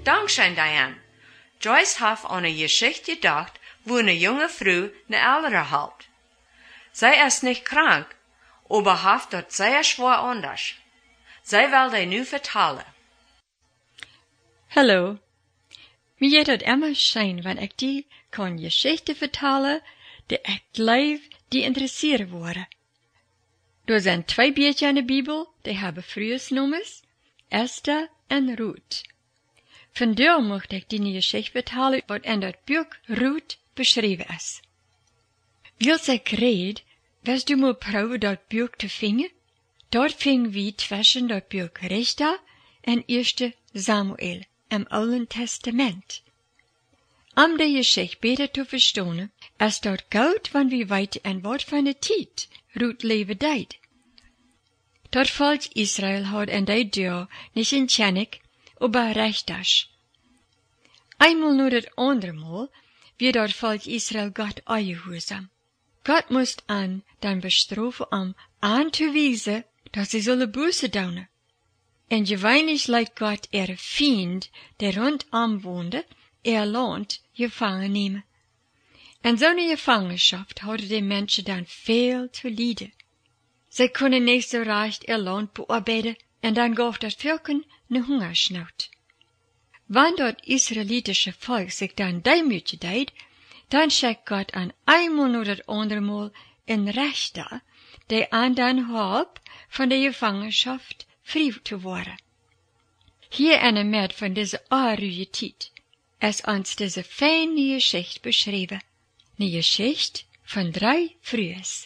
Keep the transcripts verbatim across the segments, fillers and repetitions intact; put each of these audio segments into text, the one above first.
Dankeschön, Diane. Joyce hat an eine Geschichte gedacht, wo eine junge Frau eine ältere hat. Sie ist nicht krank, aber hat dort sehr schwer anders. Sie will die nu vertellen. Hallo. Mir geht het immer schön, wenn ich die kan Geschichte vertellen, die ich gleich die interessieren worden. Er zijn twee Bücher in de Bibel, die hebben frühes Nummers, Esther en Ruth. Vandaar mocht ik die Geschichte vertellen, wat in dat Buch Ruth beschreven is. Als ik reed, wirst du mal proben, dat Buch te vinden? Dort fing wie zwischen dat Buch Richter en Eerste Samuel im Alten Testament. Om de Geschichte beter te verstaan, is dort goed, wanneer we weten en wat voor een tijd Ruth leven deed. Dat volk Israël had in die deur niet een tjennik, aber rechters. Einmal nur dat andere Mal, wie dat volk Israël Gott eingehorsam. Gott moest an dan bestrafen om aan te wijzen, dat ze zullen buße doen. En gewöhnlich leidt Gott ihre Feind, der rundom woonde, ihr Land gevangen nemen. En zo'n Gefangenschaft hadden die Menschen dan veel te lijden. Zij kunnen niet zo recht ihr Land bearbeiten, en dan gaf dat Völken ne Hungersnood. Wann dat israelitische Volk sich dan demütig deed, dan schickt Gott an einmal nur dat andere Mal een Rechter, die aan dan help van de Gefangenschaft vrij te worden. Hier in een met van deze aardige tijd is ons deze fijne Geschichte beschreven. Een Geschichte van drei Frühes.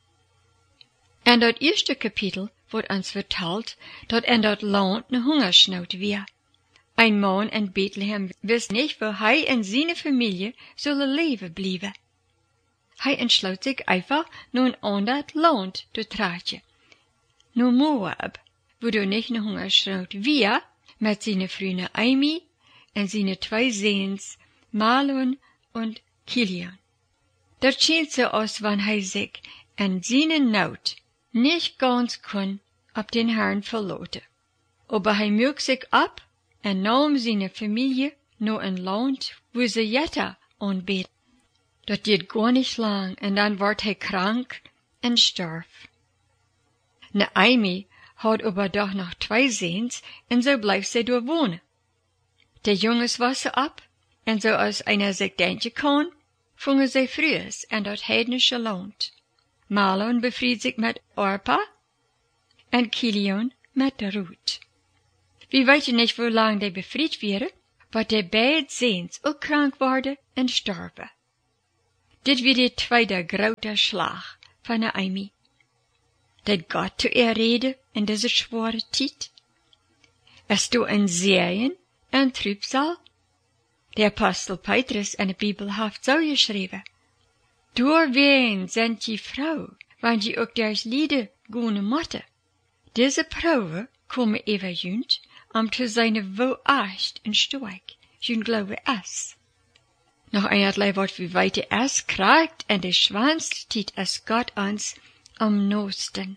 In dat eerste kapitel wordt ons verteld dat in dat land een Hungersnood weer. Een man in Bethlehem wist niet waar hij en zijn familie zullen leven blijven. Hij entsloot zich einfach naar een ander land te trekken. Naar Moab, wo er niet een Hungersnood weer, met zijn vrouw Naomi en zijn twee zoons, Mahlon en Kilion. Dat schijnt zo als wanneer hij zich in zijn nood nicht ganz kon op den Herrn verlaten. Aber hij mög zich op en nam zijn familie naar een land, wo ze Jetta aanbeten. Dat deed gar nicht lang, en dan werd hij krank en starf. Naomi had aber doch nog twee zoons, en zo bleef zij door wonen. De jongens wassen op, en zoals einer zich denken kan, vingen zij frühes in dat heidnische land. Mahlon bevried zich met Orpa en Kilion met Ruth. We weten niet hoe lang die bevried werden, want de beide zoons ook krank worden en starven. Dit was de tweede grote slag van Naomi. Dat God te ihr reden in deze zware tijd. Es du een Serien en Trübsal? Der Apostel Petrus in de Bibel heeft zo geschreven. Door wen sind die Frau, want die ook des Liede gone motte. Diese Probe komen even junt, om te zijn wo echt en stoik, jun glaube es. Nog einderlei wat we weten es krijgt en de schwanst tiet es Gott ons am noosten.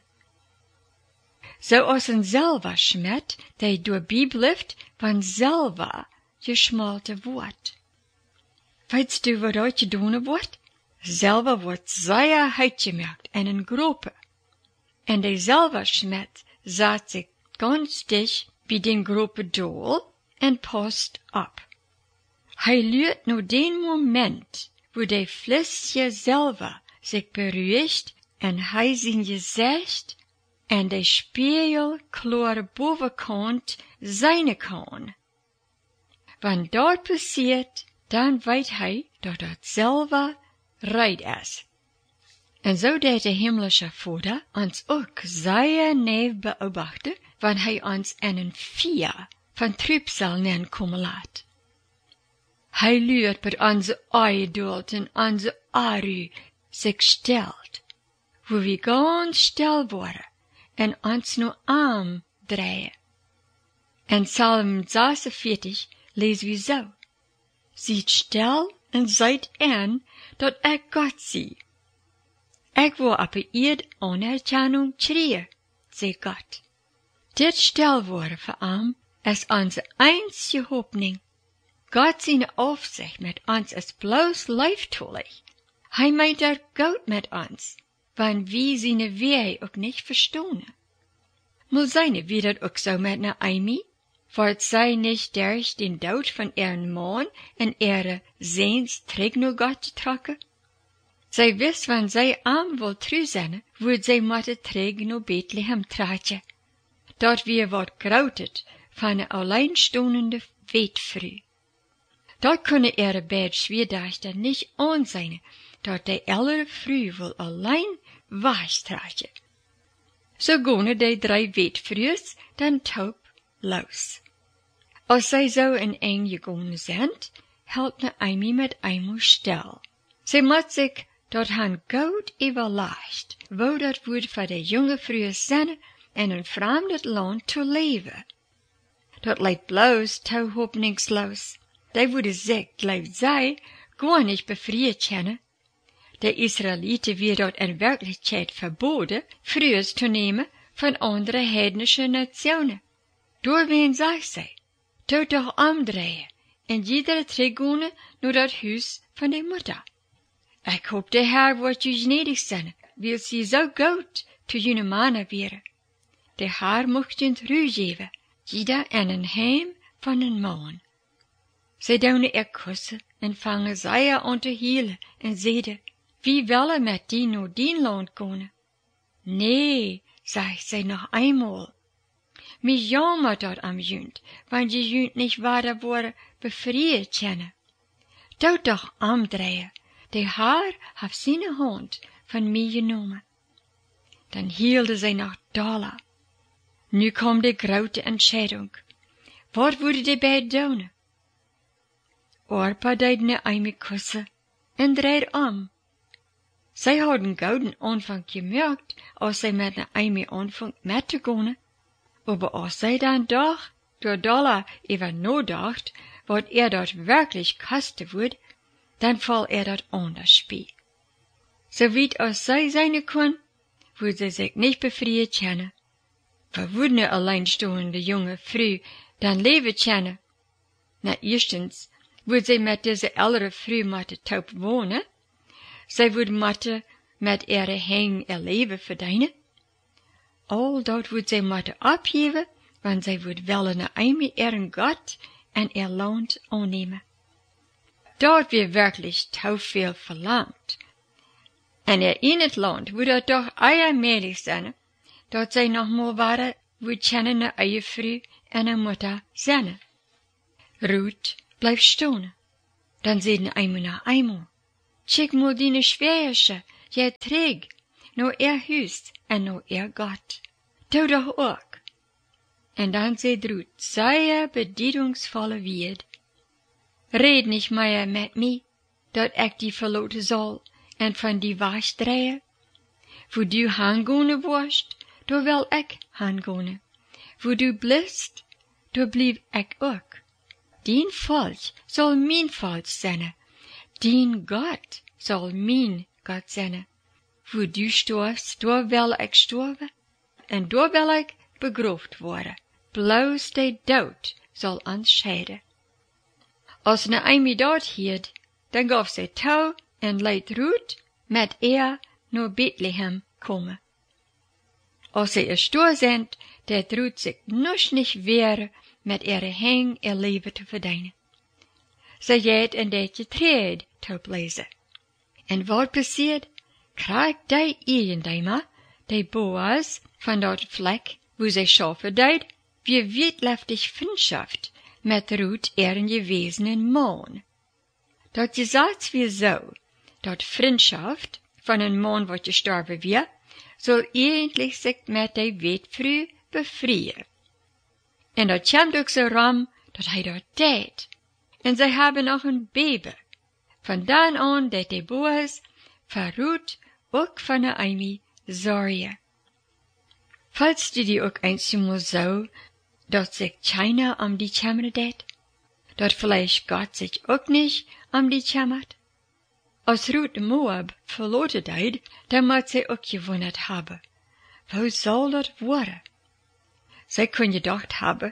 Zo als een selva schmet, die door bijblijft van selva geschmalte woord. Weißt du, wat uit je doen wordt? Selva wordt zeer uitgemerkt in een groepe. En de selva schmet zet zich ganz dicht bij den groepe doel en past op. Hij luurt naar den moment, wo de flesje selva zich beruhigt en hij zijn gezicht en de spiegelklare bovenkant zijn kan. Wanneer dat passiert, dan weet hij dat dat selva reid is. En zo deed de himmlische Vader ons ook zeer nauw beobachten, wanneer hij ons in een vier van Trübsal neerkomen laat. Hij luurt met onze eiduld en onze aru zich stelt, wo we ganz stil worden en ons nu arm draaien. In Psalm zesenveertig lezen we zo: Ziet stil en zijt aan, dat ik God zie. Ik wil op een eerd anerkennung schreeuwen, zegt God. Dit stil worden voor hem is onze einzige hoopning Gott seine Aufsicht mit uns ist bloß leiftulich. Hij meint er gut mit uns, wann wir seine Wege auch nicht verstehen. Mal seine wie dat auch so mit Naomi, wordt zij nicht durch den Tod von ihren Mann in ihre Sehns träg nur Gott getrokken? Zij wist, wann zij arm wil true zijn, wordt zij moeten träg nur Bethlehem traatje. Dort wie wordt groutet van een alleinstehende weetvrouw. Dort kunnen ihre beide Schwierdachten nicht aan zijn, dort die ältere Frau wil allein was traatje. So gingen die drei weetvrouws dan taub los. Als zij zo in een gegaan zijn, hield Naomi met eenmaal stil. Zij moet zich dort han goed überlegt, wo dat woord voor de jonge vrouw zijn in een vreemd land te leven. Dat leidt bloos te hoopningsloos. Die woede zich, gleibt zij, gar nicht befried kennen. De Israeliten weer dort in Wirklichkeit verboten, Vrouwen te nemen von andere heidnische Nationen. Doorween zag zij, tot doch omdraaien, en jeder tregone naar dat huis van de moeder. Ik hoop de Herr wordt u gnädig zijn, wil sie zo goed te jullie mannen weren. De Herr mocht je rue geven, jeder in een heim van een man. Zij doen er kussen en vangen zij er aan te hielen en zeiden, wie willen met die naar dien land komen? Nee, zegt zij nog eenmaal. Mich jammer dort am Jünd, wann die Jünd nicht weiter wurde befried kennen. Dort doch omdraaien, de Herr hat seine Hand von mir genommen. Dann hielden zij noch Dollar. Nu kwam de grote Entscheidung. Wat wouden de beiden doen? Orpa deed Naomi kussen en dreed om. Zij hadden gouden aanvang gemerkt, als zij met Naomi aanvang met te gaan. Aber als zij dan doch door Dollar even nadacht, wat er dort wirklich kosten wordt, dan val er dort anders bij. So weit als zij zijn kon, would zij zich niet befried kennen. Waar would een alleinstehende jonge vrouw dan leven kennen? Na eerstens, would zij met deze ältere vrouw moeten taub wonen. Zij would moeten met ihre heng ihr leven verdienen. Al dat would zij moeten opgeven, want zij would willen Naomi ihren Gott en ihr Land aannemen. Dort wird wirklich te veel verlangt. En er in het land would het toch allmählich zijn, dat zij nog mal waren, would kennen een eigen vrouw en een moeder zijn. Ruth blijft staan. Dan zeiden eenmaal naar eenmaal, check mal die schwerste, jij träg, nou er huis en nou er Gott. Doe doch ook. En dan zei Ruth, zeer bedienungsvolle Wied. Red nicht mehr mit mir, dat ik die verloten zal en van die was draaien. Wo du hangone worst, daar wil ik hangone. Wo du blist, daar blieb ik ook. Dien volk zal mijn volk zijn. Dien God zal mijn God zijn. Wo du storfst, daar wil ik sterven. En daar wil ik begroofd worden. Bloos de dood zal ons scheiden. Als Naomi dort hield, dan gaf zij touw en liet Ruth met er naar Bethlehem komen. Als zij er stor zijn, dat Ruth zich nog niet weer met ihre heng ihr leven te verdienen. Zij gaat in dat getreed te blazen. En wat passiert? Krijgt die irgendeiner, die Boas van dat vlek, wo zij schaffen deed, wie wirtlaftig Freundschaft met Ruth ihren gewesenen Mann. Dat gesagt wie so, dat Freundschaft von een Mann, wat gestorben wird, soll eigentlich sich mit der Weetvrouw befrieden. En dat komt ook zo ram, dat hij dat deed. En zij hebben nog een baby. Van dan aan deed de Boas voor Ruth ook van Naomi zorgen. Falls du die ook einmal so, dat sich keiner um die Kämmer deed, dat vielleicht Gott sich auch nicht um die kümmert. Als Ruth Moab verloren deed, dan moet zij ook gewundert hebben. Wo soll dat worden? Zij kon gedacht hebben,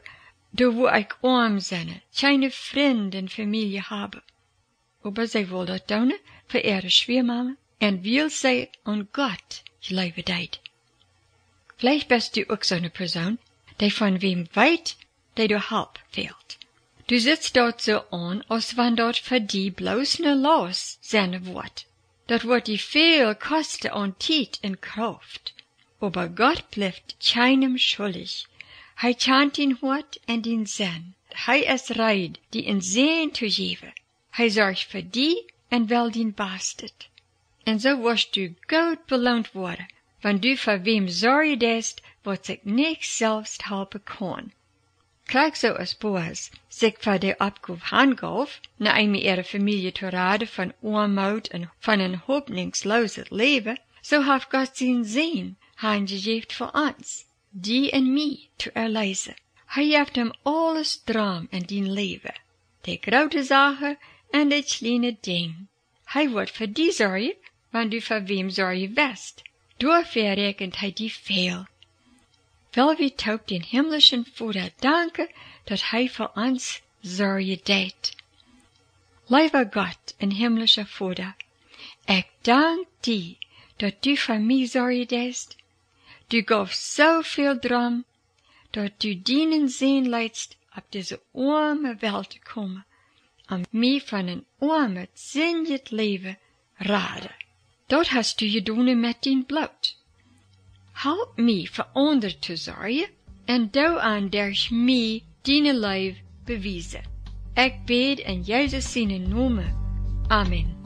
da wo ich arm bin, keine Freunde en Familie habe. Aber zij wil dat doen voor ihre Schwiegermama en wil zij aan Gott geloven deed. Vielleicht bist du auch so eine Person, die von wem weit, die du Hilfe fehlt. Du sitzt dort so an, als wenn dort für die bloß ne Los sein wird. Dat wird die viel kosten an Zeit und Kraft. Aber Gott bleibt keinem schuldig. Hij kennt ihn Hort und den Sinn. Hij ist reid, die in Sehen zu geben. Hij zorgt für die und will den bastet. Und so wirst du gut belohnt worden, wenn du für wem sorge dest, wat sich nicht selbst helpen kann. Kijk so als Boas sich für die Abgabe hangaf, na ihm ihre Familie zu raden von Armut und von ein hoffnungsloses Leben, so hat Gott sein Sehen hingegeben für uns, die en mij zu erlesen. Hij heeft hem alles drum in dien leven, die grote Sache en die kleine ding. Hij wordt voor die zorgen, wenn du voor wem zorgen west. Dafür rekent hij die veel. Wil wie taub den himmlischen Vater danken, dat hij voor ons zorgen deed. Lieber Gott en himmlischer Vater, ik dank die, dat du voor mij zorgen deed. Du gafst so viel drum, dat du dienen Sinn leidst, op deze arme Welt te komen, om mij van een arme, zinnig leven raden. Dat hast du gedaan met dien bloed. Help mij voor anderen te zorgen, en doe aan durch mij dienen leven bewijzen. Ik bid in Jezus zijn naam. Amen.